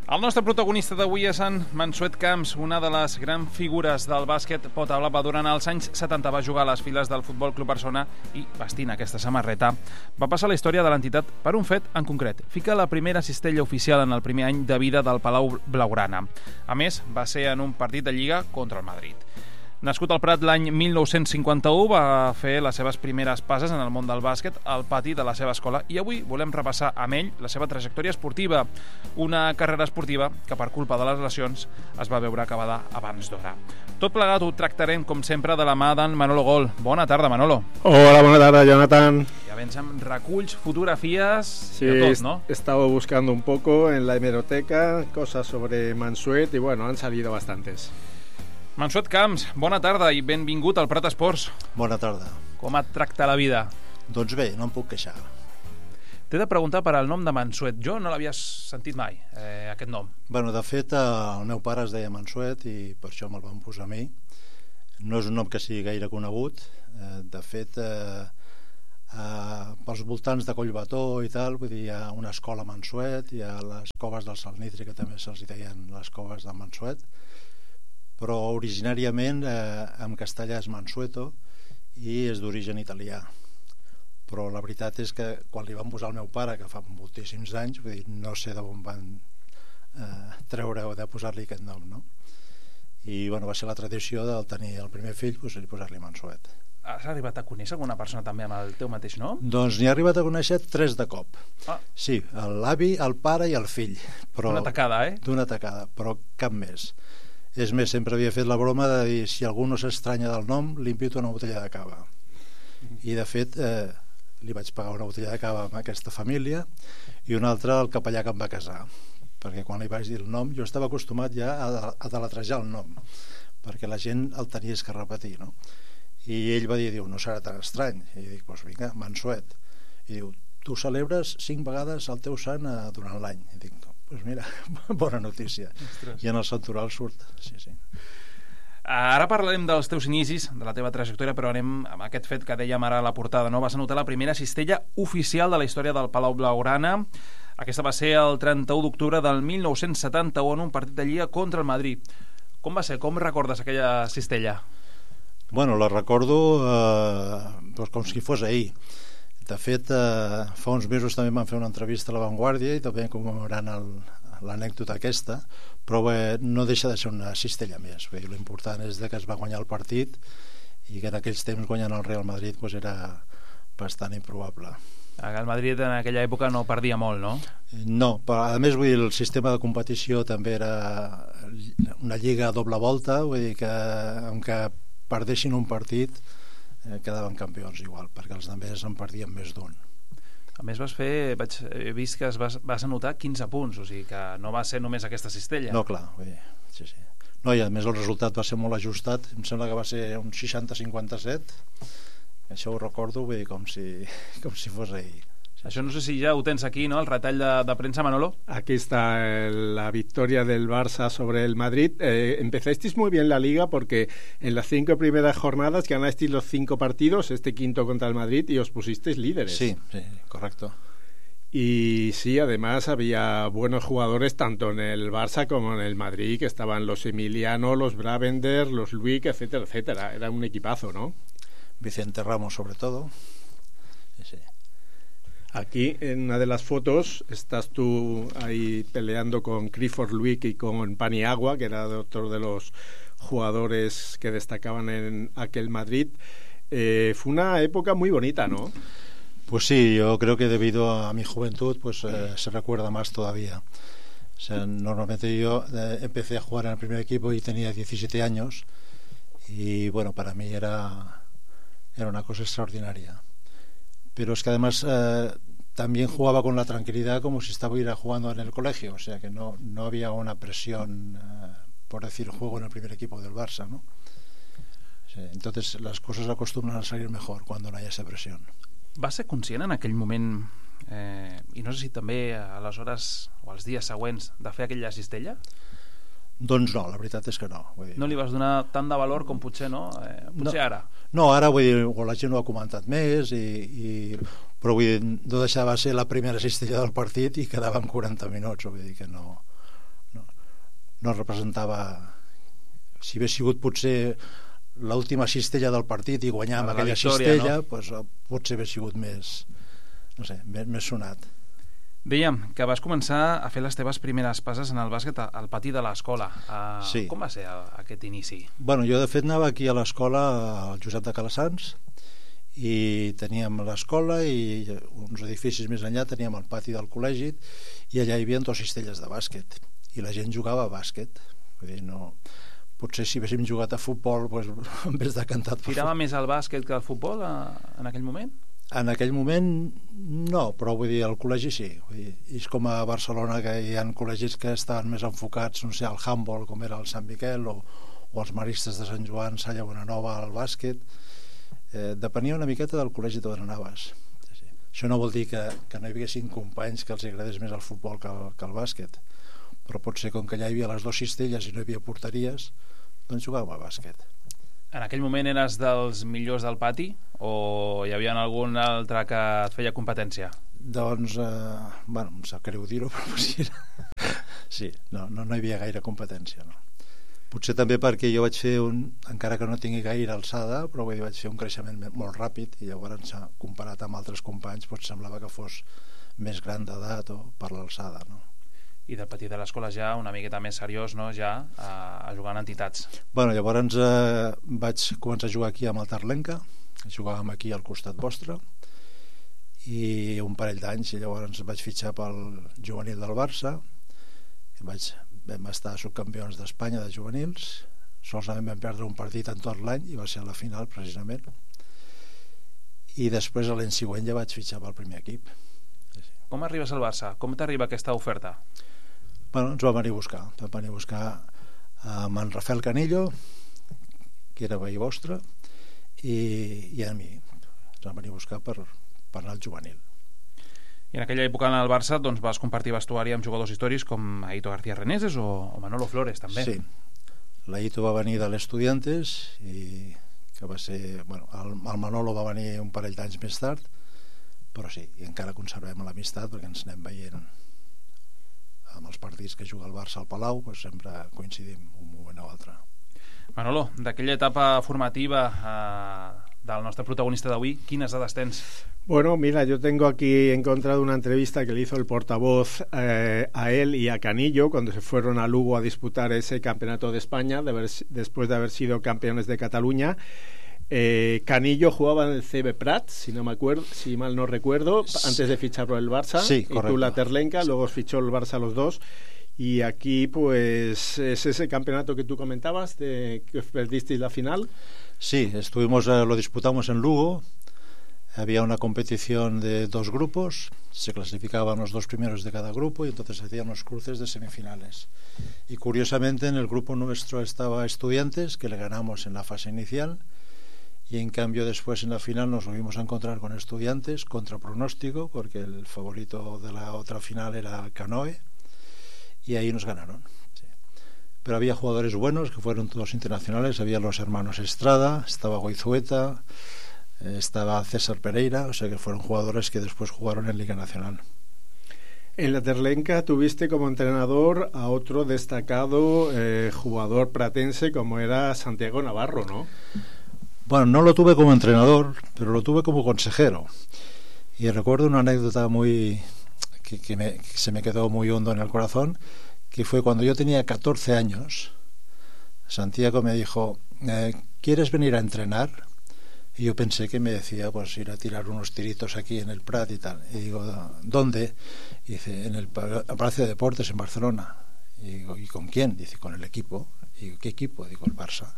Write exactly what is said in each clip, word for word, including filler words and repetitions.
El nostre protagonista d'avui és en Mansuet Camps, una de les grans figures del bàsquet Potable. Durant els anys setanta va jugar a les files del Futbol Club Barcelona i, vestint aquesta samarreta, va passar a la història de l'entitat per un fet en concret. Fica la primera cistella oficial en el primer any de vida del Palau Blaugrana. A més, va ser en un partit de Lliga contra el Madrid. Nascut al Prat l'any mil nou-cents cinquanta-u, va fer les seves primeres passes en el món del bàsquet al pati de la seva escola i avui volem repassar amb ell la seva trajectòria esportiva, una carrera esportiva que per culpa de les lesions es va veure acabada abans d'hora. Tot plegat ho tractarem, com sempre, de la mà d'en Manolo Gol. Bona tarda, Manolo. Hola, bona tarda, Jonathan. Ja vens amb reculls, fotografies sí, y de tot, ¿no? He estado buscando un poco en la hemeroteca cosas sobre Mansuet y bueno, han salido bastantes. Mansuet Camps, bona tarda i benvingut al Prat Esports. Bona tarda. Com et tracta la vida? Doncs bé, no em puc queixar. T'he de preguntar per al nom de Mansuet. Jo no l'havia sentit mai, eh, aquest nom. Bueno, de fet, el meu pare es deia Mansuet i per això me'l van posar a mi. No és un nom que sigui gaire conegut. De fet, eh, eh, pels voltants de Collbató i tal, vull dir, hi ha una escola Mansuet, hi ha les coves del Salnitri, que també se'ls deien les coves de Mansuet, però originàriament eh, en castellà és Mansueto i és d'origen italià. Però la veritat és que quan li van posar al meu pare, que fa moltíssims anys, vull dir, no sé d'on van eh, treure o de posar-li aquest nom, no? I bueno, va ser la tradició del tenir el primer fill, doncs, posar-li Mansuet. Has arribat a conèixer alguna persona també amb el teu mateix nom? Doncs n'hi ha arribat a conèixer tres de cop. Ah. Sí, l'avi, el pare i el fill. Però... D'una tacada, eh? D'una tacada, però cap més. És més, sempre havia fet la broma de dir si algú no s'estranya del nom, li invito una botella de cava. I de fet eh, li vaig pagar una botella de cava a aquesta família i una altra al capellà que em va casar, perquè quan li vaig dir el nom jo estava acostumat ja a, a deletrejar el nom, perquè la gent el tenies que repetir, no? I ell va dir, diu, no serà tan estrany. I dic, doncs vinga, Mansuet. I diu, tu celebres cinc vegades el teu sant eh, durant l'any. I dic, doncs mira, bona notícia. Ostres. I en el santoral surt, sí, sí. Ara parlarem dels teus inicis, de la teva trajectòria, però anem amb aquest fet que dèiem ara a la portada, no? Vas anotar la primera cistella oficial de la història del Palau Blaugrana. Aquesta va ser el trenta-u d'octubre del mil nou-cents setanta-u en un partit de Lliga contra el Madrid. Com va ser? Com recordes aquella cistella? Bueno, la recordo eh, doncs com si fos ahir. De fet, eh, fa uns mesos també van fer una entrevista a La Vanguardia i també commemorant l'anècdota aquesta, però bé, no deixa de ser una cistella més. Bé, l'important és que es va guanyar el partit i que en aquells temps guanyant el Real Madrid doncs era bastant improbable. El Madrid en aquella època no perdia molt, no? No, però a més vull dir, el sistema de competició també era una lliga a doble volta, vull dir que en què perdessin un partit eh, quedaven campions igual, perquè els altres en perdien més d'un. A més vas fer, vaig, he vist que es vas, vas anotar quinze punts, o sigui que no va ser només aquesta cistella. No, clar, vull dir, sí, sí. No, i a més el resultat va ser molt ajustat, em sembla que va ser un seixanta a cinquanta-set, això ho recordo, vull dir, com si, com si fos ahir. Això no sé si ya lo tens aquí, ¿no? El retall de, de prensa, Manolo. Aquí está el, la victoria del Barça sobre el Madrid. Eh, empezasteis muy bien la Liga porque en las cinco primeras jornadas ganasteis los cinco partidos, este quinto contra el Madrid, y os pusisteis líderes. Sí, sí, correcto. Y sí, además había buenos jugadores tanto en el Barça como en el Madrid, que estaban los Emiliano, los Bravender, los Luick, etcétera, etcétera. Era un equipazo, ¿no? Vicente Ramos sobre todo. Sí, sí. Aquí en una de las fotos estás tú ahí peleando con Clifford Luick y con Paniagua, que era otro de los jugadores que destacaban en aquel Madrid. Eh, fue una época muy bonita, ¿no? Pues sí, yo creo que debido a mi juventud pues eh, se recuerda más todavía. O sea, normalmente yo eh, empecé a jugar en el primer equipo y tenía diecisiete años y bueno, para mí era, era una cosa extraordinaria. Pero es que además eh, también jugaba con la tranquilidad como si estuviera jugando en el colegio, o sea que no, no había una presión, eh, por decir, juego en el primer equipo del Barça, ¿no? O sea, entonces las cosas acostumbran a salir mejor cuando no hay esa presión. Va ser conscient en aquell moment, eh, i no sé si també a les hores o els dies següents, de fer aquella cistella? Doncs no, la veritat és que no. Vull dir, no li vas donar tant de valor com potser, no? Eh, potser no, ara. No, ara vull dir, o la gent ho ha comentat més, i, i, però vull dir, no deixava ser la primera cistella del partit i quedaven quaranta minuts, vull dir que no, no representava... Si hagués sigut potser l'última cistella del partit i guanyar amb aquella victòria, cistella, no? Pues, potser hagués sigut més, no sé, més, més sonat. Dèiem que vas començar a fer les teves primeres passes en el bàsquet al pati de l'escola. Uh, sí. Com va ser aquest inici? Bueno, jo de fet anava aquí a l'escola al Josep de Calassanç, i teníem l'escola i uns edificis més enllà teníem el pati del col·legi i allà hi havia dos cistelles de bàsquet i la gent jugava a bàsquet. Vull dir, no... Potser si haguéssim jugat a futbol, pues, en vez de cantar... Tirava més al bàsquet que al futbol a, en aquell moment? En aquell moment no, però vull dir, al col·legi sí. Vull dir, és com a Barcelona, que hi ha col·legis que estaven més enfocats, no sé, al handball, com era el Sant Miquel, o, o els maristes de Sant Joan, Salla Bonanova, al bàsquet. Eh, depenia una miqueta del col·legi d'on anaves. Sí, sí. Això no vol dir que, que no hi haguessin companys que els agradés més el futbol que el, que el bàsquet, però potser com que allà hi havia les dues cistelles i no hi havia porteries, doncs jugàvem a bàsquet. En aquell moment eres dels millors del pati o hi havia algun altre que et feia competència? Doncs, eh, bueno, em sap greu dir-ho, però sí, sí no, no, no hi havia gaire competència, no. Potser també perquè jo vaig fer un, encara que no tingui gaire alçada, però vull dir, vaig fer un creixement molt ràpid i llavors, comparat amb altres companys, doncs semblava que fos més gran d'edat o per l'alçada, no? I del petit de l'escola ja una miqueta més seriós, no? Ja a, a jugar en entitats. Bueno, llavors eh, vaig començar a jugar aquí amb el Terlenca, jugàvem aquí al costat vostre, i un parell d'anys, i llavors vaig fitxar pel juvenil del Barça, i vaig, vam estar subcampions d'Espanya de juvenils, solament vam perdre un partit en tot l'any, i va ser a la final precisament, i després l'any següent ja vaig fitxar pel primer equip. Com arribes al Barça? Com t'arriba aquesta oferta? Bueno, ens va venir a buscar va venir a buscar amb en Rafael Canillo, que era veí vostre, i, i a mi ens va venir a buscar per, per anar al juvenil. I en aquella època en el Barça doncs, vas compartir vestuari amb jugadors històrics com Aito García Reneses o, o Manolo Flores també. Sí, l'Aito va venir de l'Estudiantes i que va ser, bueno, el, el Manolo va venir un parell d'anys més tard, però sí, i encara conservem l'amistat perquè ens anem veient amb els partits que juga el Barça al Palau, pues sempre coincidim un moment o altre. Manolo, d'aquella etapa formativa eh, del nostre protagonista d'avui, quines dades tens? Bueno, mira, yo tengo aquí encontrado una entrevista que le hizo el portavoz eh, a él y a Canillo cuando se fueron a Lugo a disputar ese campeonato de España de haber, después de haber sido campeones de Cataluña. Eh, Canillo jugaba en el C B Prat, si no me acuerdo, si mal no recuerdo, antes de ficharlo el Barça, sí, y tú la Terlenca, sí. Luego fichó el Barça los dos, y aquí pues es ese campeonato que tú comentabas de que perdisteis la final. Sí, estuvimos, eh, lo disputamos en Lugo. Había una competición de dos grupos, se clasificaban los dos primeros de cada grupo y entonces hacían los cruces de semifinales. Y curiosamente en el grupo nuestro estaba Estudiantes, que le ganamos en la fase inicial, y en cambio después en la final nos volvimos a encontrar con Estudiantes contra pronóstico, porque el favorito de la otra final era el Canoe, y ahí nos ganaron. Sí. Pero había jugadores buenos que fueron todos internacionales, había los hermanos Estrada, estaba Goizueta, estaba César Pereira, o sea que fueron jugadores que después jugaron en Liga Nacional. En la Terlenca tuviste como entrenador a otro destacado eh, jugador pratense como era Santiago Navarro, ¿no? Bueno, no lo tuve como entrenador, pero lo tuve como consejero. Y recuerdo una anécdota muy que, que, me, que se me quedó muy hondo en el corazón, que fue cuando yo tenía catorce años. Santiago me dijo, eh, ¿quieres venir a entrenar? Y yo pensé que me decía, pues ir a tirar unos tiritos aquí en el Prat y tal. Y digo, ¿dónde? Y dice, en el Palacio de Deportes en Barcelona. Y digo, ¿y con quién? Dice, con el equipo. Y digo, ¿qué equipo? Digo, el Barça.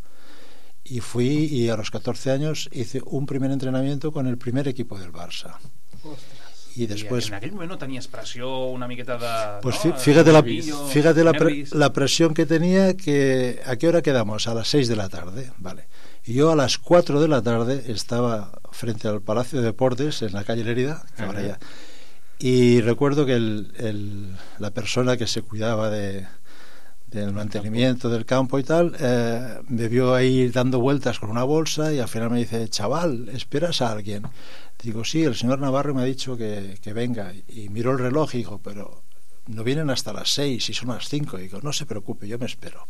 Y fui y a los catorce años hice un primer entrenamiento con el primer equipo del Barça. Ostras. Y después... ¿Y en aquel momento tenías presión, una miqueta de... Pues ¿no? fíjate, la, fíjate la, pre, la presión que tenía, que ¿a qué hora quedamos? A las seis de la tarde, vale. Y yo a las cuatro de la tarde estaba frente al Palacio de Deportes en la calle Lérida, que ahora ya, y recuerdo que el, el, la persona que se cuidaba de del mantenimiento del campo y tal, eh, me vio ahí dando vueltas con una bolsa y al final me dice, chaval, ¿esperas a alguien? Digo, sí, el señor Navarro me ha dicho que, que venga, y miró el reloj y dijo, pero no vienen hasta las seis y son las cinco. Y digo, no se preocupe, yo me espero.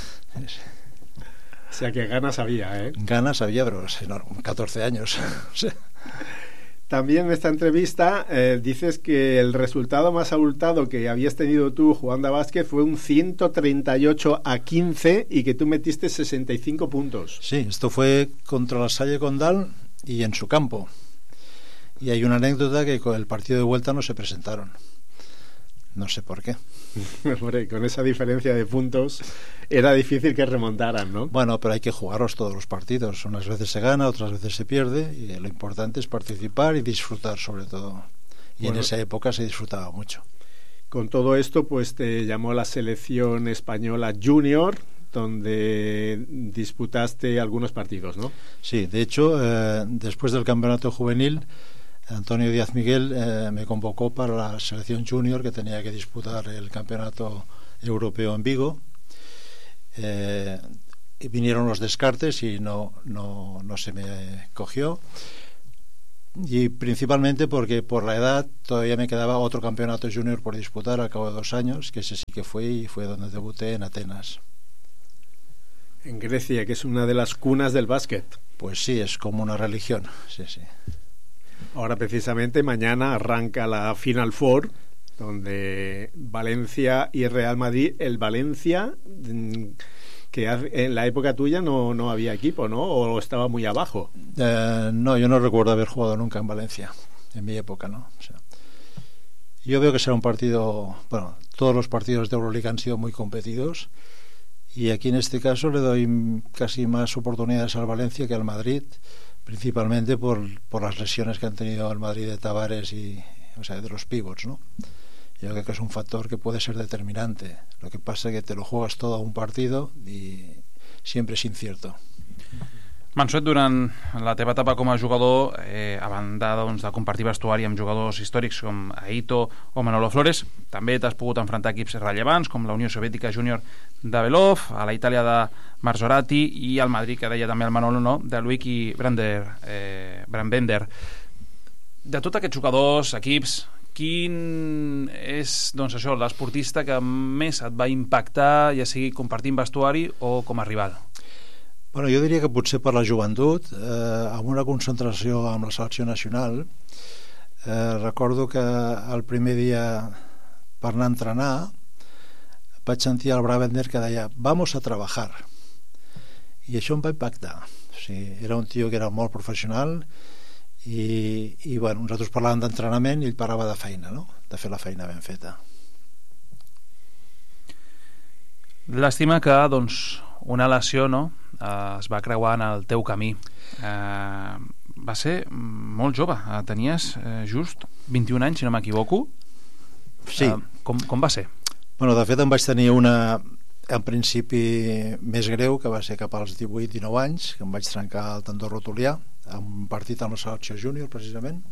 O sea que ganas había, ¿eh? Ganas había, pero no, catorce años. También en esta entrevista eh, dices que el resultado más abultado que habías tenido tú jugando a básquet fue un ciento treinta y ocho a quince y que tú metiste sesenta y cinco puntos. Sí, esto fue contra la Salle Condal y en su campo. Y hay una anécdota que con el partido de vuelta no se presentaron. No sé por qué. Hombre, con esa diferencia de puntos era difícil que remontaran, ¿no? Bueno, pero hay que jugarlos todos los partidos. Unas veces se gana, otras veces se pierde, y lo importante es participar y disfrutar sobre todo. Y bueno, en esa época se disfrutaba mucho. Con todo esto, pues te llamó la selección española junior, donde disputaste algunos partidos, ¿no? Sí, de hecho, eh, después del campeonato juvenil, Antonio Díaz Miguel eh, me convocó para la selección junior, que tenía que disputar el campeonato europeo en Vigo. Eh, y vinieron los descartes y no, no, no se me cogió, y principalmente porque por la edad todavía me quedaba otro campeonato junior por disputar al cabo de dos años, que ese sí que fue, y fue donde debuté en Atenas, en Grecia, que es una de las cunas del básquet. Pues sí, es como una religión. Sí, sí. Ahora precisamente mañana arranca la Final Four, donde Valencia y Real Madrid. El Valencia, que en la época tuya no, no había equipo, ¿no? ¿O estaba muy abajo? Eh, no, yo no recuerdo haber jugado nunca en Valencia, en mi época, ¿no? O sea, yo veo que será un partido... Bueno, todos los partidos de Euroliga han sido muy competidos, y aquí en este caso le doy casi más oportunidades al Valencia que al Madrid, principalmente por, por las lesiones que han tenido el Madrid de Tavares y, o sea, de los pivots, ¿no? Yo creo que es un factor que puede ser determinante. Lo que pasa es que te lo juegas todo a un partido i sempre és incierto. Mansuet, durant la teva etapa com a jugador, eh, a banda doncs, de compartir vestuari amb jugadors històrics com Aito o Manolo Flores, també t'has pogut enfrontar equips rellevants com la Unió Soviètica Júnior de Belov, a la Itàlia de Marzorati i al Madrid, que deia també el Manolo, no?, de Luigi Brander, eh, Brandbender. De tots aquests jugadors, equips, quin és, doncs això, l'esportista que més et va impactar, ja sigui compartint vestuari o com a rival? Bueno, jo diria que potser per la joventut, eh, amb una concentració amb la selecció nacional, eh, recordo que el primer dia per anar a entrenar vaig sentir el Brabender que deia vamos a trabajar, i això em va impactar. O sigui, era un tio que era molt professional i, i bueno, nosaltres parlàvem d'entrenament i ell parlava de feina, no?, de fer la feina ben feta. Llàstima que, doncs, una lesió, no?, eh, es va creuar en el teu camí. Eh, va ser molt jove, eh, tenies eh, just vint-i-un anys, si no m'equivoco. Sí. Eh, com, com va ser? Bueno, de fet em vaig tenir una, en principi, més greu, que va ser cap als divuit dinou anys, que em vaig trencar el tendó rotulià en un partit amb la selecció júnior, precisament,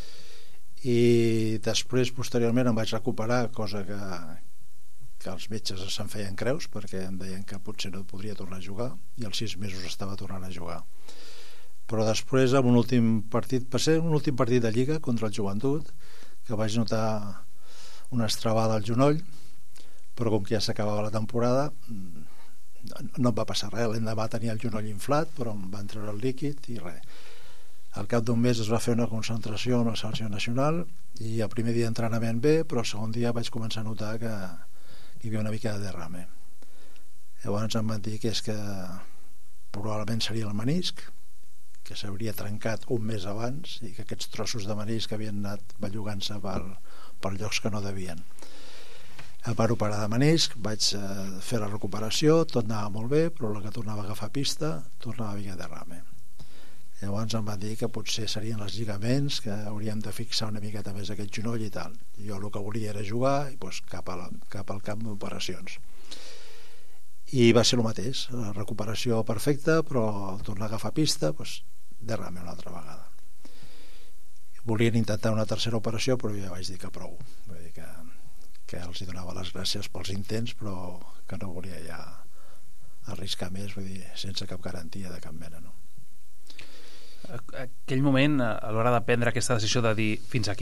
i després, posteriorment, em vaig recuperar, cosa que que els metges se'n feien creus, perquè em deien que potser no podria tornar a jugar, i als sis mesos estava tornant a jugar. Però després, en un últim partit, va ser un últim partit de Lliga contra el Joventut, que vaig notar una estrabada al genoll, però com que ja s'acabava la temporada no em va passar res. L'endemà tenia el genoll inflat, però em van treure el líquid i res. Al cap d'un mes es va fer una concentració amb la selecció nacional i el primer dia d'entrenament bé, però el segon dia vaig començar a notar que hi havia una mica de derrame. Llavors em van dir que és que probablement seria el menisc, que s'hauria trencat un mes abans i que aquests trossos de menisc havien anat bellugant-se per, per llocs que no devien. Em van operar de menisc, vaig eh, fer la recuperació, tot anava molt bé, però la que tornava a agafar pista tornava a haver derrame. Llavors em van dir que potser serien els lligaments, que hauríem de fixar una miqueta més aquest genoll i tal. Jo el que volia era jugar i doncs, cap, a la, cap al camp d'operacions. I va ser el mateix, la recuperació perfecta, però tornar a agafar pista, doncs, derrame una altra vegada. Volien intentar una tercera operació, però jo ja vaig dir que prou. Vull dir que, que els hi donava les gràcies pels intents, però que no volia ja arriscar més, vull dir, sense cap garantia de cap mena, no? Aquell moment, a l'hora de prendre aquesta decisió de dir fins aquí,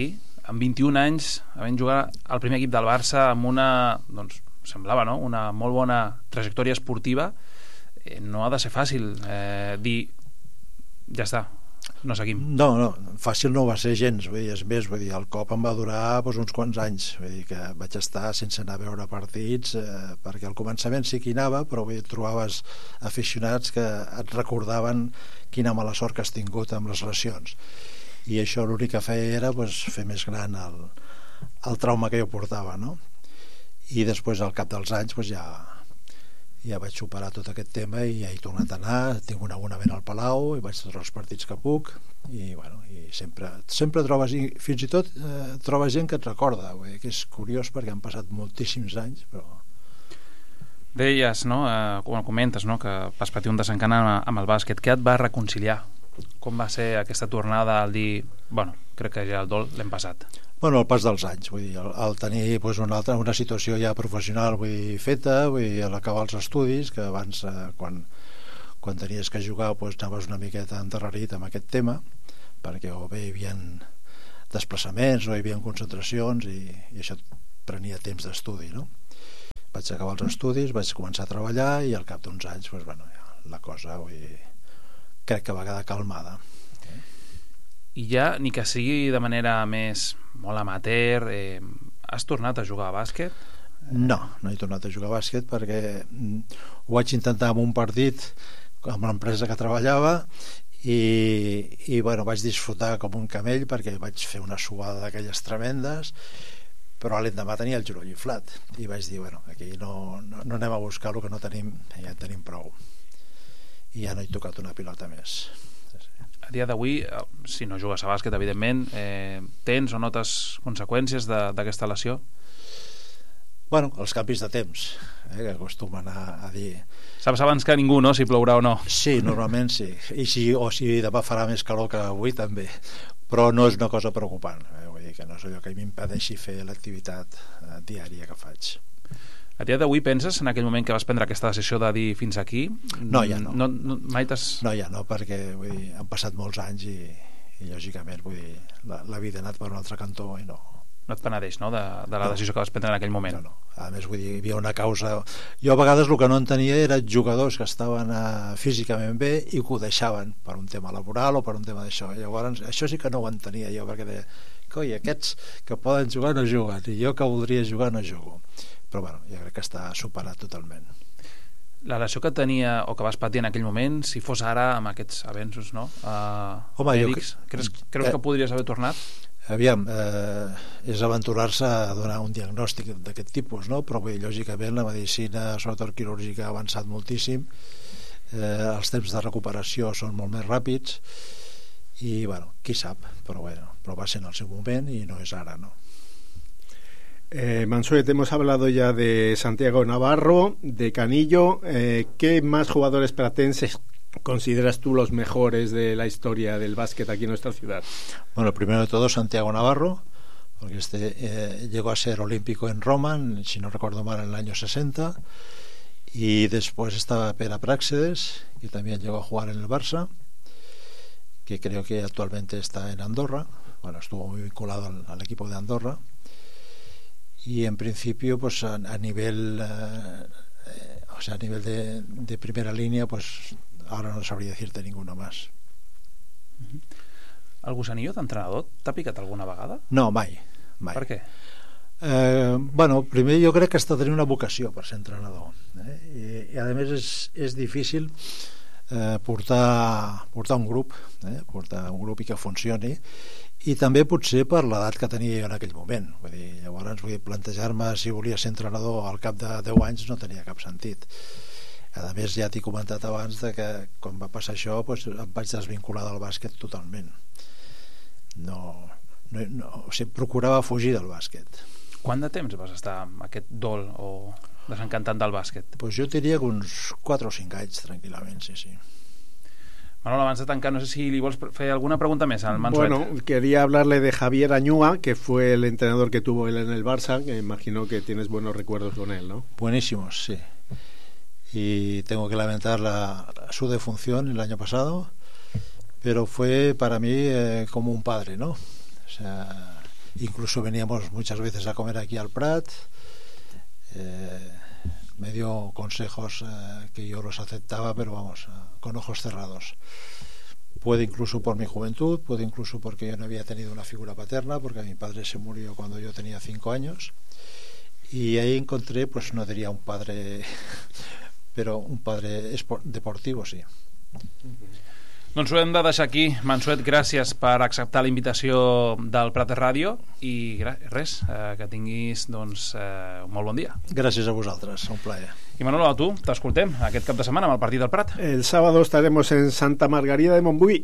amb vint-i-un anys, havent jugat al primer equip del Barça amb una, doncs, semblava, no?, una molt bona trajectòria esportiva, eh, no ha de ser fàcil eh, dir, ja està, no seguim. No, no, fàcil no va ser gens, vull dir, és més, vull dir, el cop em va durar doncs, uns quants anys, vull dir que vaig estar sense anar a veure partits, eh, perquè al començament sí que hi anava, però vull dir, trobaves aficionats que et recordaven quina mala sort que has tingut amb les lesions, i això l'únic que feia era doncs, fer més gran el, el trauma que jo portava, no? I després al cap dels anys doncs, ja ja vaig superar tot aquest tema i ja he tornat a anar, tinc un abonament al Palau i vaig a tots els partits que puc i, bueno, i sempre, sempre trobes, fins i tot eh, trobes gent que et recorda, vull dir, que és curiós perquè han passat moltíssims anys, però... Deies, no?, eh, com comentes, no?, que vas patir un desencant amb el bàsquet. Què et va reconciliar? Com va ser aquesta tornada al dir, bueno, crec que ja el dol l'hem passat? Bueno, el pas dels anys, vull dir, al, al tenir pues, una, altra, una situació ja professional vull dir, feta, vull dir, a l'acabar els estudis, que abans, eh, quan, quan tenies que jugar, pues, anaves una miqueta enterrarit amb aquest tema, perquè o bé hi havia desplaçaments o hi havia concentracions i, i això prenia temps d'estudi, no? Vaig acabar els estudis, vaig començar a treballar i al cap d'uns anys, pues, bueno, ja, la cosa, vull dir, crec que va quedar calmada. I ja, ni que sigui de manera més molt amateur, eh, has tornat a jugar a bàsquet? No, no he tornat a jugar a bàsquet perquè ho vaig intentar en un partit amb l'empresa que treballava i, i bueno, vaig disfrutar com un camell perquè vaig fer una suada d'aquelles tremendes, però l'endemà tenia el genoll inflat i vaig dir, bueno, aquí no, no, no anem a buscar el que no tenim, ja en tenim prou, i ja no he tocat una pilota més. A dia d'avui, si no jugues a bàsquet, evidentment, eh, tens o notes conseqüències d'aquesta lesió? Bueno, els canvis de temps, eh, que acostumen a, a dir... Saps abans que ningú, no?, si plourà o no. Sí, normalment sí. I si, o si demà farà més calor que avui, també. Però no és una cosa preocupant. Eh? Vull dir que no és allò que m'impedeixi fer l'activitat eh, diària que faig. A dia d'avui penses, en aquell moment que vas prendre aquesta decisió de dir fins aquí? No, ja no. no, no mai t'has... No, ja no, perquè vull dir, han passat molts anys i, i lògicament, vull dir, la, la vida ha anat per un altre cantó i no... No et penedeix, no?, de, de la no. decisió que vas prendre en aquell moment. No, no. A més, vull dir, hi havia una causa... Jo a vegades el que no entenia eren jugadors que estaven uh, físicament bé i que ho deixaven per un tema laboral o per un tema d'això. Llavors, això sí que no ho entenia jo, perquè deia, coi, aquests que poden jugar no juguen, i jo que voldria jugar no jugo. Però bueno, jo crec que està superat totalment. La lesió que tenia o que vas patir en aquell moment, si fos ara amb aquests avenços, no? Uh, Home, mèdics, jo... creus, creus eh, que podries haver tornat? Aviam, eh, és aventurar-se a donar un diagnòstic d'aquest tipus, no? Però bé, lògicament la medicina, sobretot quirúrgica, ha avançat moltíssim, eh, els temps de recuperació són molt més ràpids i, bueno, qui sap, però, bueno, però va ser en el seu moment i no és ara, no? Eh, Mansuet, hemos hablado ya de Santiago Navarro, de Canillo. Eh, ¿Qué más jugadores platenses consideras tú los mejores de la historia del básquet aquí en nuestra ciudad? Bueno, primero de todo Santiago Navarro, porque este eh, llegó a ser olímpico en Roma, si no recuerdo mal, en el año sesenta, y después estaba Pere Praxedes, que también llegó a jugar en el Barça, que creo que actualmente está en Andorra. Bueno, estuvo muy vinculado al, al equipo de Andorra. Y en principio pues a, a nivel eh, eh, o sea a nivel de, de primera línea pues ahora no sabría decirte ninguno más. El gusanillo d'entrenador t'ha picat alguna vegada? No, mai, mai. Per què? Eh, bueno, primer jo crec que has de tenir una vocació per ser entrenador, eh? I, i a més és, és difícil eh, portar, portar un grup eh? portar un grup i que funcioni, i també potser per l'edat que tenia jo en aquell moment. Vull dir, llavors vull dir, plantejar-me si volia ser entrenador al cap de deu anys no tenia cap sentit. A més, ja t'he comentat abans de que quan va passar això doncs, em vaig desvincular del bàsquet totalment. No, no, no, o sigui, procurava fugir del bàsquet. Quant de temps vas estar amb aquest dol o desencantant del bàsquet? Pues jo diria que uns quatre o cinc anys tranquil·lament, sí, sí. Manolo, abans de tancar, no sé si li vols fer alguna pregunta més al Mansuet. Bueno, quería hablarle de Javier Añúa, que fue el entrenador que tuvo él en el Barça, que imagino que tienes buenos recuerdos con él, ¿no? Buenísimos, sí. Y tengo que lamentar la, su defunción el año pasado, pero fue para mí eh, como un padre, ¿no? O sea, incluso veníamos muchas veces a comer aquí al Prat. Eh, me dio consejos eh, que yo los aceptaba, pero vamos, eh, con ojos cerrados. Puede incluso por mi juventud, puede incluso porque yo no había tenido una figura paterna, porque mi padre se murió cuando yo tenía cinco años, y ahí encontré, pues no diría un padre, pero un padre deportivo, sí. Doncs ho hem de deixar aquí. Mansuet, gràcies per acceptar la invitació del Prat Ràdio i res, eh, que tinguis doncs, eh, un molt bon dia. Gràcies a vosaltres, un plaer. I Manolo, a tu, t'escoltem aquest cap de setmana amb el partit del Prat. El sábado estaremos en Santa Margarida de Montbui.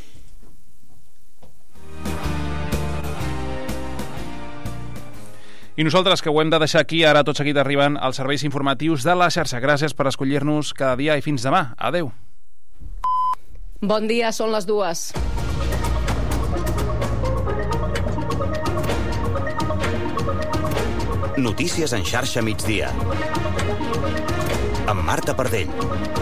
I nosaltres, que ho hem de deixar aquí, ara tot seguit arriben als serveis informatius de la xarxa. Gràcies per escollir-nos cada dia i fins demà. Adeu. Bon dia, són les dues. Notícies en xarxa migdia. Amb Marta Pardell.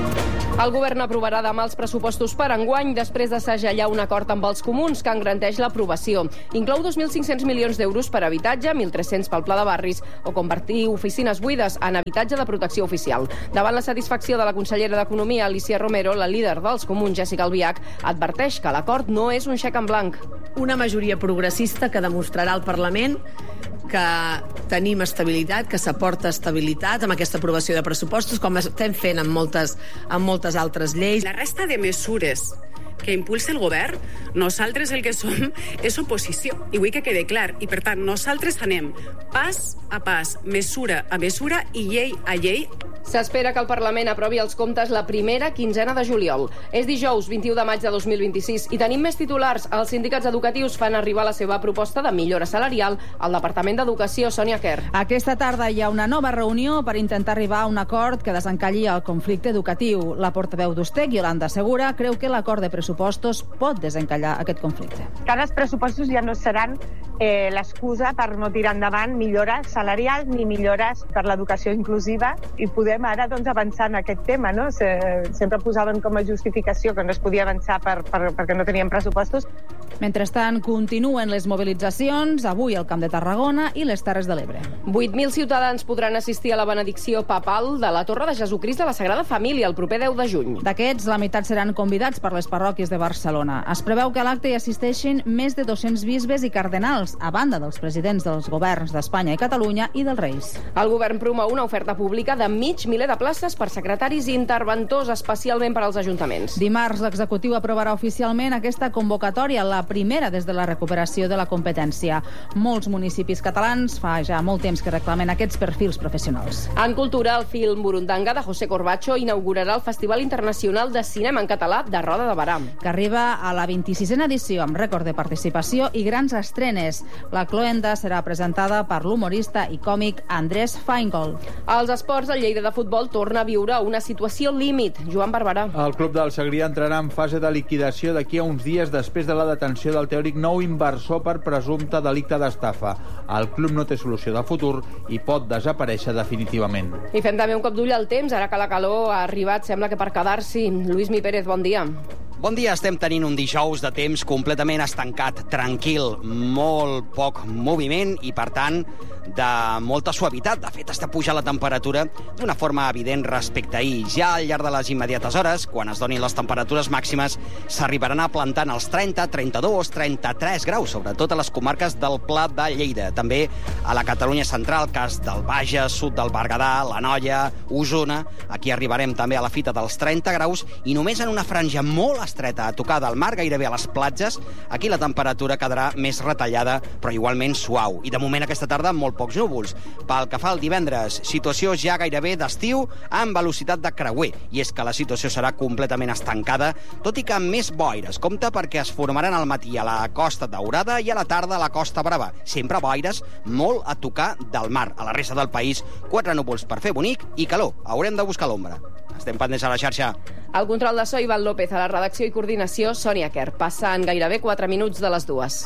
El govern aprovarà demà els pressupostos per enguany després de segellar un acord amb els comuns que engrandeix l'aprovació. Inclou dos mil cinc-cents milions d'euros per habitatge, mil tres-cents pel pla de barris o convertir oficines buides en habitatge de protecció oficial. Davant la satisfacció de la consellera d'Economia, Alicia Romero, la líder dels comuns, Jessica Albiach, adverteix que l'acord no és un xec en blanc. Una majoria progressista que demostrarà al Parlament que tenim estabilitat, que s'aporta estabilitat amb aquesta aprovació de pressupostos, com estem fent amb moltes, amb moltes altres lleis. La resta de mesures que impulsa el govern, nosaltres el que som és oposició, i vull que quede clar, i per tant nosaltres anem pas a pas, mesura a mesura i llei a llei. S'espera que el Parlament aprovi els comptes la primera quinzena de juliol. És dijous vint-i-u de maig de dos mil vint-i-sis i tenim més titulars. Els sindicats educatius fan arribar la seva proposta de millora salarial al Departament d'Educació. Sònia Kerr. Aquesta tarda hi ha una nova reunió per intentar arribar a un acord que desencalli el conflicte educatiu. La portaveu d'Ustec, Yolanda Segura, creu que l'acord de pressupostos pot desencallar aquest conflicte. Cada pressupostos ja no seran eh, l'excusa per no tirar endavant millores salarials ni millores per l'educació inclusiva, i podem ara doncs, avançar en aquest tema. No? Se, sempre posaven com a justificació que no es podia avançar per, per, perquè no teníem pressupostos. Mentrestant, continuen les mobilitzacions, avui al Camp de Tarragona i les Terres de l'Ebre. vuit mil ciutadans podran assistir a la benedicció papal de la Torre de Jesucrist de la Sagrada Família el proper deu de juny. D'aquests, la meitat seran convidats per les parròquies de Barcelona. Es preveu que a l'acte hi assisteixin més de dos-cents bisbes i cardenals, a banda dels presidents dels governs d'Espanya i Catalunya i dels Reis. El govern promou una oferta pública de mig miler de places per secretaris i interventors, especialment per als ajuntaments. Dimarts, l'executiu aprovarà oficialment aquesta convocatòria, la primera des de la recuperació de la competència. Molts municipis catalans fa ja molt temps que reclamen aquests perfils professionals. En cultura, el film Burundanga de José Corbacho inaugurarà el Festival Internacional de Cinema en Català de Roda de Barà, que arriba a la vint-i-sisena edició amb rècord de participació i grans estrenes. La cloenda serà presentada per l'humorista i còmic Andrés Feingold. Als esports, el Lleida de futbol torna a viure una situació límit. Joan Barberà. El club del Segrià entrarà en fase de liquidació d'aquí a uns dies després de la detenció del teòric nou inversor per presumpte delicte d'estafa. El club no té solució de futur i pot desaparèixer definitivament. I fem també un cop d'ull al temps, ara que la calor ha arribat, sembla que per quedar-s'hi. Lluís Mi Pérez, bon dia. Bon dia, estem tenint un dijous de temps completament estancat, tranquil, molt poc moviment i, per tant, de molta suavitat. De fet, està pujant la temperatura d'una forma evident respecte a ahir. Ja al llarg de les immediates hores, quan es donin les temperatures màximes, s'arribaran a plantar en els trenta, trenta-dos, trenta-tres graus, sobretot a les comarques del Pla de Lleida. També a la Catalunya central, cas del Bages, sud del Berguedà, l'Anoia, Osona. Aquí arribarem també a la fita dels trenta graus i només en una franja molt estreta a tocar del mar, gairebé a les platges, aquí la temperatura quedarà més retallada, però igualment suau. I de moment aquesta tarda molt pocs núvols. Pel que fa al divendres, situació ja gairebé d'estiu amb velocitat de creuer. I és que la situació serà completament estancada, tot i que amb més boires. Compte perquè es formaran al matí a la Costa Daurada i a la tarda a la Costa Brava. Sempre boires molt a tocar del mar. A la resta del país, quatre núvols per fer bonic i calor. Haurem de buscar l'ombra. Estem pendents a la xarxa. El control de so, Ivan López, a la redacció i coordinació, Sònia Kerr. Passen gairebé quatre minuts de les dues.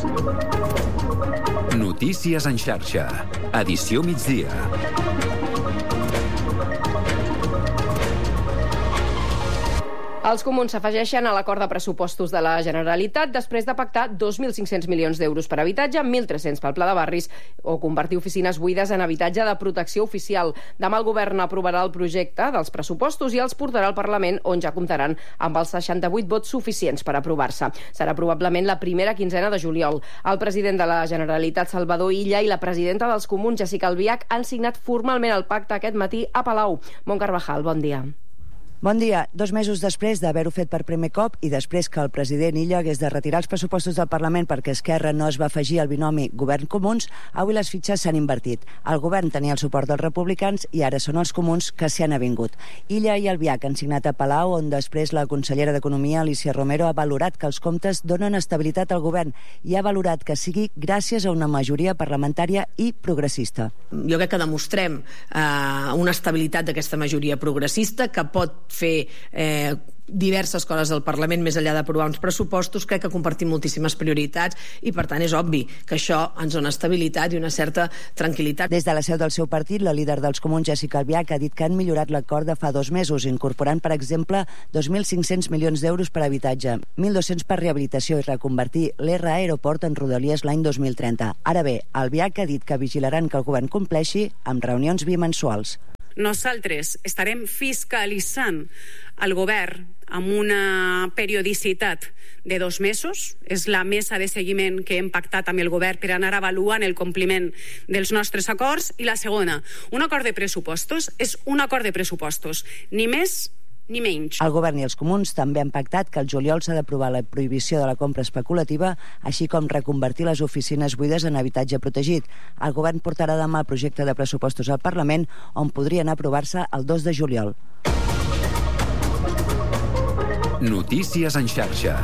Notícies en xarxa. Edició migdia. Els comuns s'afegeixen a l'acord de pressupostos de la Generalitat després de pactar dos mil cinc-cents milions d'euros per habitatge, mil tres-cents pel Pla de Barris o convertir oficines buides en habitatge de protecció oficial. Demà el govern aprovarà el projecte dels pressupostos i els portarà al Parlament, on ja comptaran amb els seixanta-vuit vots suficients per aprovar-se. Serà probablement la primera quinzena de juliol. El president de la Generalitat, Salvador Illa, i la presidenta dels comuns, Jessica Albiach, han signat formalment el pacte aquest matí a Palau. Mont Carvajal, bon dia. Bon dia. Dos mesos després d'haver-ho fet per primer cop i després que el president Illa hagués de retirar els pressupostos del Parlament perquè Esquerra no es va afegir al binomi govern-comuns, avui les fitxes s'han invertit. El govern tenia el suport dels republicans i ara són els comuns que s'hi han avingut. Illa i Albiach han signat a Palau, on després la consellera d'Economia, Alícia Romero, ha valorat que els comptes donen estabilitat al govern i ha valorat que sigui gràcies a una majoria parlamentària i progressista. Jo crec que demostrem eh, una estabilitat d'aquesta majoria progressista que pot fer eh, diverses coses al Parlament més enllà d'aprovar uns pressupostos. Crec que compartim moltíssimes prioritats i per tant és obvi que això ens dona estabilitat i una certa tranquil·litat. Des de la seu del seu partit, la líder dels comuns, Jessica Albiach, ha dit que han millorat l'acord de fa dos mesos, incorporant, per exemple, dos mil cinc-cents milions d'euros per habitatge, mil dos-cents per rehabilitació i reconvertir l'R Aeroport en Rodalies l'any dos mil trenta. Ara bé, Albiach ha dit que vigilaran que el govern compleixi amb reunions bimensuals. Nosaltres estarem fiscalitzant el govern amb una periodicitat de dos mesos. És la mesa de seguiment que hem pactat amb el govern per anar avaluant el compliment dels nostres acords. I la segona, un acord de pressupostos és un acord de pressupostos, ni més ni menys. El govern i els comuns també han pactat que el juliol s'ha d'aprovar la prohibició de la compra especulativa, així com reconvertir les oficines buides en habitatge protegit. El govern portarà demà el projecte de pressupostos al Parlament, on podrien aprovar-se el dos de juliol. Notícies en xarxa.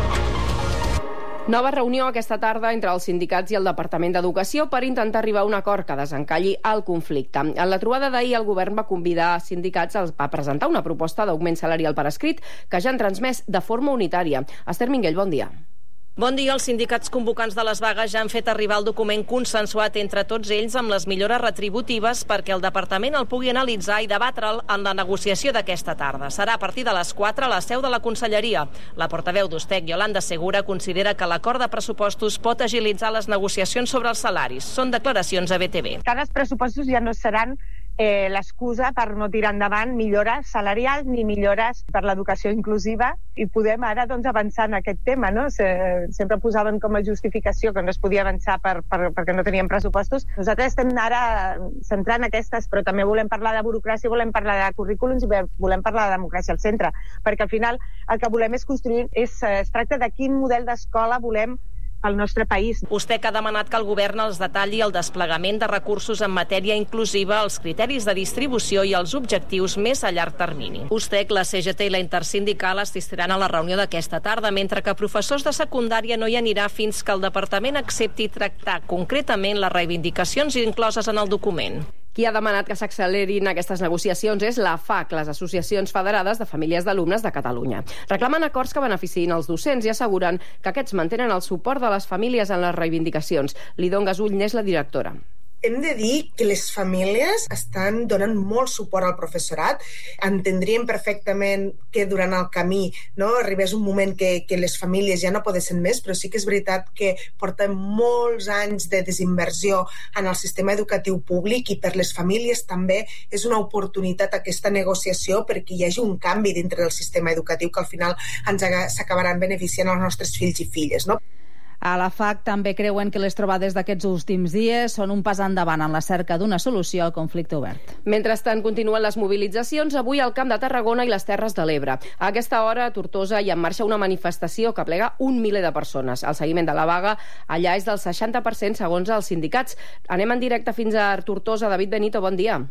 Nova reunió aquesta tarda entre els sindicats i el Departament d'Educació per intentar arribar a un acord que desencalli el conflicte. En la trobada d'ahir, el govern va convidar sindicats a presentar una proposta d'augment salarial per escrit que ja han transmès de forma unitària. Esther Minguell, bon dia. Bon dia. Els sindicats convocants de les vagues ja han fet arribar el document consensuat entre tots ells amb les millores retributives perquè el departament el pugui analitzar i debatre'l en la negociació d'aquesta tarda. Serà a partir de les quatre a la seu de la Conselleria. La portaveu d'Ustec, Yolanda Segura, considera que l'acord de pressupostos pot agilitzar les negociacions sobre els salaris. Són declaracions a B T V. Tant els pressupostos ja no seran eh, l'excusa per no tirar endavant millores salarials ni millores per l'educació inclusiva i podem ara doncs, avançar en aquest tema. No? Se, sempre posaven com a justificació que no es podia avançar per, per, perquè no teníem pressupostos. Nosaltres estem ara centrant aquestes, però també volem parlar de burocràcia, volem parlar de currículums i volem parlar de democràcia al centre, perquè al final el que volem és construir, és, es tracta de quin model d'escola volem al nostre país. Ustec ha demanat que el govern els detalli el desplegament de recursos en matèria inclusiva, els criteris de distribució i els objectius més a llarg termini. Ustec, la C G T i la Intersindical assistiran a la reunió d'aquesta tarda, mentre que professors de secundària no hi anirà fins que el departament accepti tractar concretament les reivindicacions incloses en el document. Qui ha demanat que s'accelerin aquestes negociacions és la F A C, les Associacions Federades de Famílies d'Alumnes de Catalunya. Reclamen acords que beneficiïn els docents i asseguren que aquests mantenen el suport de les famílies en les reivindicacions. Lidon Gasull n'és la directora. Hem de dir que les famílies estan donant molt suport al professorat. Entendríem perfectament que durant el camí no, arribés un moment que, que les famílies ja no poguessin més, però sí que és veritat que portem molts anys de desinversió en el sistema educatiu públic i per les famílies també és una oportunitat aquesta negociació perquè hi hagi un canvi dintre del sistema educatiu que al final ens s'acabaran beneficiant els nostres fills i filles, no? A la F A C també creuen que les trobades d'aquests últims dies són un pas endavant en la cerca d'una solució al conflicte obert. Mentrestant, continuen les mobilitzacions avui al Camp de Tarragona i les Terres de l'Ebre. A aquesta hora, a Tortosa hi ha en marxa una manifestació que plega un miler de persones. El seguiment de la vaga allà és del seixanta per cent segons els sindicats. Anem en directe fins a Tortosa. David Benito, bon dia.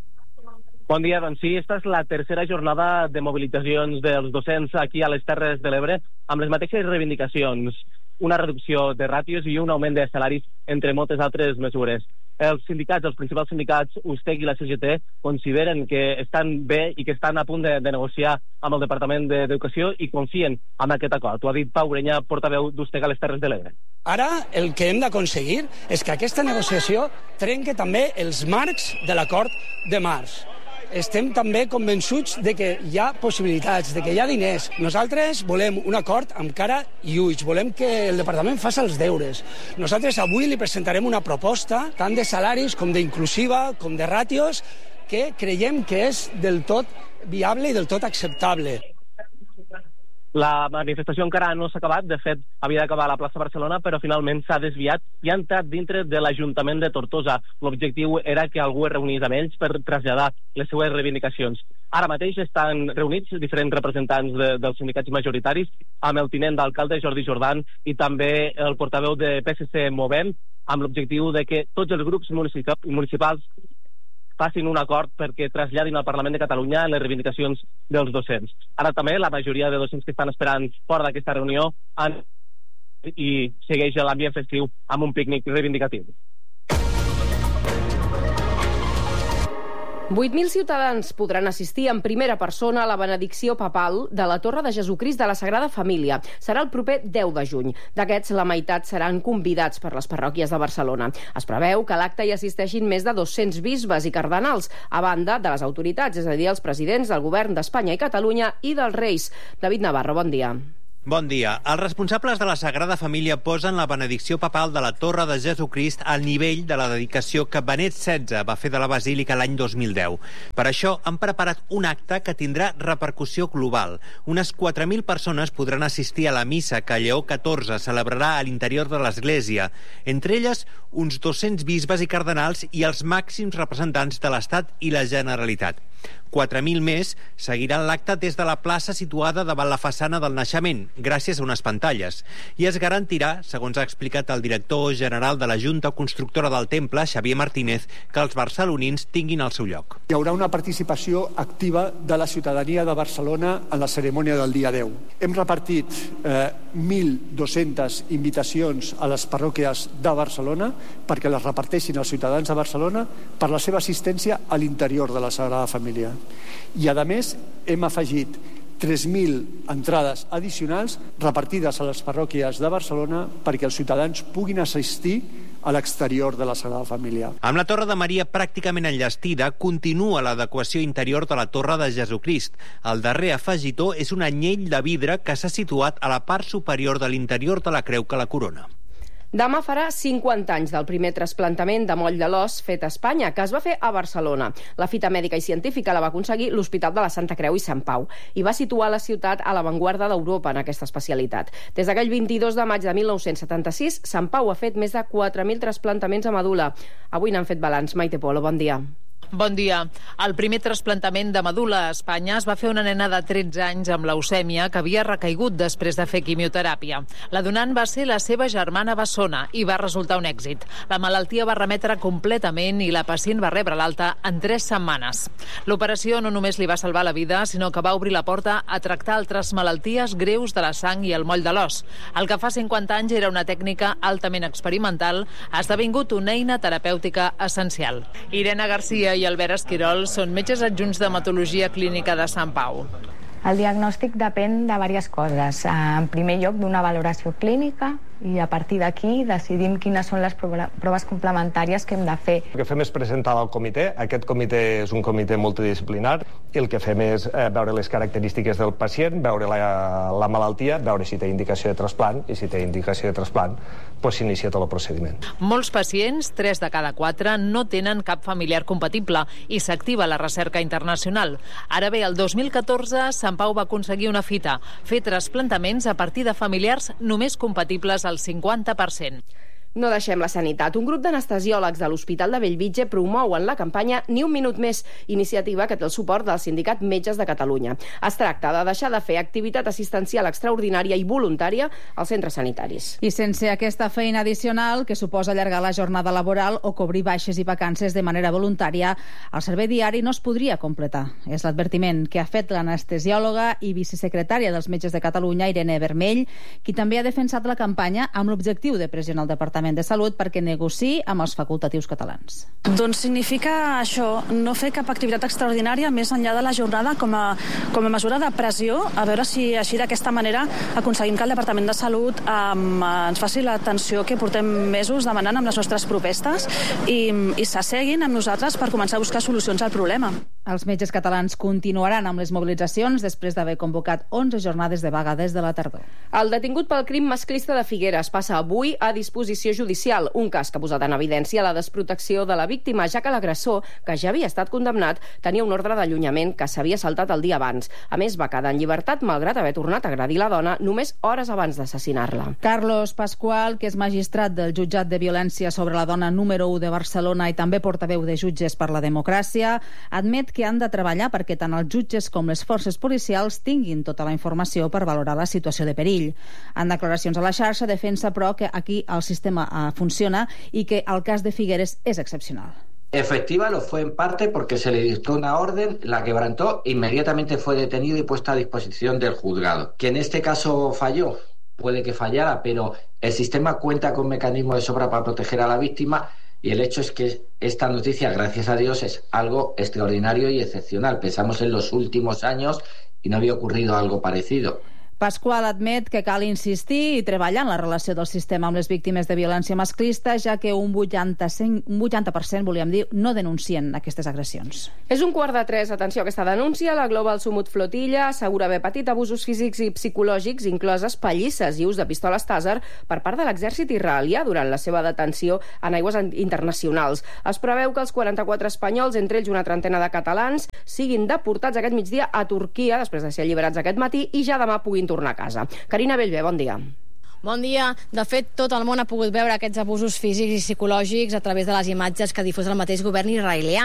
Bon dia, doncs sí, esta és la tercera jornada de mobilitzacions dels docents aquí a les Terres de l'Ebre amb les mateixes reivindicacions. Una reducció de ràtios i un augment de salaris, entre moltes altres mesures. Els sindicats, els principals sindicats, Ustec i la C G T, consideren que estan bé i que estan a punt de, de negociar amb el Departament d'Educació i confien en aquest acord. Ho ha dit Pau Ureña, portaveu d'Ustec a les Terres de l'Ebre. Ara el que hem d'aconseguir és que aquesta negociació trenque també els marcs de l'acord de març. estem també convençuts de que hi ha possibilitats, de que hi ha diners. Nosaltres volem un acord amb cara i ulls, volem que el departament faci els deures. Nosaltres avui li presentarem una proposta, tant de salaris com d'inclusiva, com de ràtios, que creiem que és del tot viable i del tot acceptable. La manifestació encara no s'ha acabat, de fet, havia d'acabar a la plaça Barcelona, però finalment s'ha desviat i ha entrat dintre de l'Ajuntament de Tortosa. L'objectiu era que algú es reunís amb ells per traslladar les seues reivindicacions. Ara mateix estan reunits diferents representants de, dels sindicats majoritaris, amb el tinent d'alcalde Jordi Jordan i també el portaveu de P S C Movem, amb l'objectiu de que tots els grups municipals facin un acord perquè traslladin al Parlament de Catalunya les reivindicacions dels docents. Ara també la majoria de docents que estan esperant fora d'aquesta reunió han... i segueix l'ambient festiu amb un pícnic reivindicatiu. vuit mil ciutadans podran assistir en primera persona a la benedicció papal de la Torre de Jesucrist de la Sagrada Família. Serà el proper deu de juny. D'aquests, la meitat seran convidats per les parròquies de Barcelona. Es preveu que a l'acte hi assisteixin més de dos-cents bisbes i cardenals, a banda de les autoritats, és a dir, els presidents del govern d'Espanya i Catalunya i dels reis. David Navarro, bon dia. Bon dia. Els responsables de la Sagrada Família posen la benedicció papal de la Torre de Jesucrist al nivell de la dedicació que Benet setze va fer de la Basílica l'any dos mil deu. Per això han preparat un acte que tindrà repercussió global. Unes quatre mil persones podran assistir a la missa que Lleó catorze celebrarà a l'interior de l'Església. Entre elles, uns dos-cents bisbes i cardenals i els màxims representants de l'Estat i la Generalitat. quatre mil més seguiran l'acte des de la plaça situada davant la façana del naixement, gràcies a unes pantalles. I es garantirà, segons ha explicat el director general de la Junta Constructora del Temple, Xavier Martínez, que els barcelonins tinguin el seu lloc. Hi haurà una participació activa de la ciutadania de Barcelona en la cerimònia del dia deu. Hem repartit eh, mil dos-centes invitacions a les parròquies de Barcelona perquè les reparteixin els ciutadans de Barcelona per la seva assistència a l'interior de la Sagrada Família. I, a més, hem afegit tres mil entrades addicionals repartides a les parròquies de Barcelona perquè els ciutadans puguin assistir a l'exterior de la Sagrada Família. Amb la Torre de Maria pràcticament enllestida, continua l'adequació interior de la Torre de Jesucrist. El darrer afegitó és un anyell de vidre que s'ha situat a la part superior de l'interior de la creu que la corona. Demà farà cinquanta anys del primer trasplantament de moll de l'os fet a Espanya, que es va fer a Barcelona. La fita mèdica i científica la va aconseguir l'Hospital de la Santa Creu i Sant Pau i va situar la ciutat a l'avantguarda d'Europa en aquesta especialitat. Des d'aquell vint-i-dos de maig de mil nou-cents setanta-sis, Sant Pau ha fet més de quatre mil trasplantaments a medul·la. Avui n'han fet balanç. Maite Polo, bon dia. Bon dia. El primer trasplantament de medul·la a Espanya es va fer una nena de tretze anys amb leucèmia que havia recaigut després de fer quimioteràpia. La donant va ser la seva germana bessona i va resultar un èxit. La malaltia va remetre completament i la pacient va rebre l'alta en tres setmanes. L'operació no només li va salvar la vida, sinó que va obrir la porta a tractar altres malalties greus de la sang i el moll de l'os. El que fa cinquanta anys era una tècnica altament experimental ha esdevingut una eina terapèutica essencial. Irene Garcia i Albert Esquirol són metges adjunts d'hematologia clínica de Sant Pau. El diagnòstic depèn de diverses coses. En primer lloc, d'una valoració clínica, i a partir d'aquí decidim quines són les proves complementàries que hem de fer. El que fem és presentar al comitè. Aquest comitè és un comitè multidisciplinar i el que fem és eh, veure les característiques del pacient, veure la, la malaltia, veure si té indicació de trasplant i si té indicació de trasplant, doncs s'inicia tot el procediment. Molts pacients, tres de cada quatre, no tenen cap familiar compatible i s'activa la recerca internacional. Ara bé, el dos mil catorze, Sant Pau va aconseguir una fita, fer trasplantaments a partir de familiars només compatibles al cinquanta per cent. No deixem la sanitat. Un grup d'anestesiòlegs de l'Hospital de Bellvitge promouen la campanya Ni un minut més, iniciativa que té el suport del Sindicat Metges de Catalunya. Es tracta de deixar de fer activitat assistencial extraordinària i voluntària als centres sanitaris. I sense aquesta feina addicional, que suposa allargar la jornada laboral o cobrir baixes i vacances de manera voluntària, el servei diari no es podria completar. És l'advertiment que ha fet l'anestesiòloga i vicesecretària dels Metges de Catalunya, Irene Vermell, qui també ha defensat la campanya amb l'objectiu de pressionar el Departament de Salut perquè negociï amb els facultatius catalans. Doncs significa això, no fer cap activitat extraordinària més enllà de la jornada com a, com a mesura de pressió, a veure si així d'aquesta manera aconseguim que el Departament de Salut um, ens faci l'atenció que portem mesos demanant amb les nostres propostes i, i s'asseguin amb nosaltres per començar a buscar solucions al problema. Els metges catalans continuaran amb les mobilitzacions després d'haver convocat onze jornades de vaga des de la tardor. El detingut pel crim masclista de Figueres passa avui a disposició judicial, un cas que ha posat en evidència la desprotecció de la víctima, ja que l'agressor, que ja havia estat condemnat, tenia un ordre d'allunyament que s'havia saltat el dia abans. A més, va quedar en llibertat malgrat haver tornat a agredir la dona només hores abans d'assassinar-la. Carlos Pascual, que és magistrat del jutjat de violència sobre la dona número u de Barcelona i també portaveu de Jutges per la Democràcia, admet que han de treballar perquè tant els jutges com les forces policials tinguin tota la informació per valorar la situació de perill. En declaracions a la xarxa defensa, però, que aquí el sistema eh, funciona i que el cas de Figueres és excepcional. Efectiva lo fue en parte porque se le dictó una orden, la quebrantó, inmediatamente fue detenido y puesto a disposición del juzgado. Que en este caso falló, puede que fallara, pero el sistema cuenta con mecanismos de sobra para proteger a la víctima. Y el hecho es que esta noticia, gracias a Dios, es algo extraordinario y excepcional. Pensamos en los últimos años y no había ocurrido algo parecido. Pasqual admet que cal insistir i treballar en la relació del sistema amb les víctimes de violència masclista, ja que un vuitanta per cent, volíem dir, no denuncien aquestes agressions. És un quart de tres. Atenció a aquesta denúncia. La Global Sumut Flotilla assegura haver patit abusos físics i psicològics, incloses pallisses i ús de pistoles tàser per part de l'exèrcit israelià durant la seva detenció en aigües internacionals. Es preveu que els quaranta-quatre espanyols, entre ells una trentena de catalans, siguin deportats aquest migdia a Turquia, després de ser alliberats aquest matí, i ja demà puguin tornar a casa. Carina Bellver, bon dia. Bon dia. De fet, tot el món ha pogut veure aquests abusos físics i psicològics a través de les imatges que difusa el mateix govern israelià.